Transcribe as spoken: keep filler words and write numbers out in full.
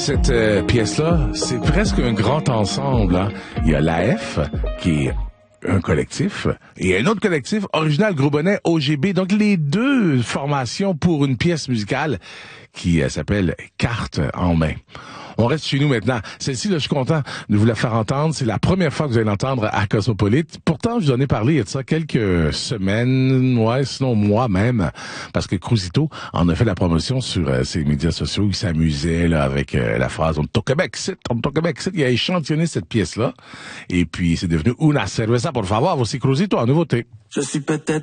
Cette euh, pièce-là, c'est presque un grand ensemble. Hein. Il y a l'A F, qui est un collectif, et un autre collectif, Original Gros Bonnet, O G B. Donc, les deux formations pour une pièce musicale qui euh, s'appelle Carte en main. On reste chez nous maintenant. Celle-ci, là, je suis content de vous la faire entendre. C'est la première fois que vous allez l'entendre à Cosmopolite. Pourtant, je vous en ai parlé il y a de ça quelques semaines, ouais, sinon mois même, parce que Cruzito en a fait la promotion sur euh, ses médias sociaux. Il s'amusait là avec euh, la phrase « On est au Québec, c'est, on est au Québec, c'est ». Il a échantillonné cette pièce-là. Et puis, c'est devenu « Una cerveza, por favor ». Voici Cruzito en nouveauté. Je suis peut-être